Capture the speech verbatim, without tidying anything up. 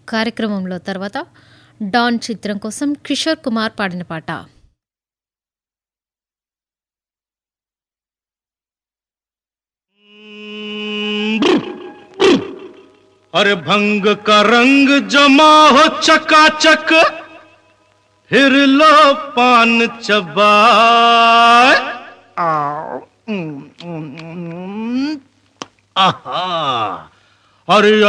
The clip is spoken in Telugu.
కార్యక్రమంలో తర్వాత డాన్ చిత్రం కోసం కిషోర్ కుమార్ పాడిన పాట. अरे भंग का रंग जमा हो चकाचक, फिर लो पान चबाए. आहा, अरे